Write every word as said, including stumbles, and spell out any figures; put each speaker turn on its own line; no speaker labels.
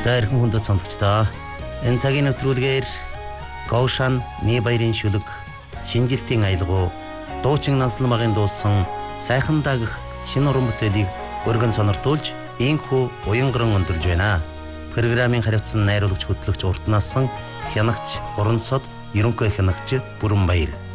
За эрхэм хүндэт сонсогчдоо энэ цагийн нэвтрүүлгээр Гоушан Небаярын шүлэг шинжилтийн аялгау дуучин Нансалмагын дуусан сайхан дагах шинэ уран бүтээлийг өргөн сониртуулж ийхүү уянган өндөрлж байна. Программын хариуцсан найруулагч хөтлөгч Уртнасан хянагч Урансод ерөнхий хянагч Бүрэнбаяр.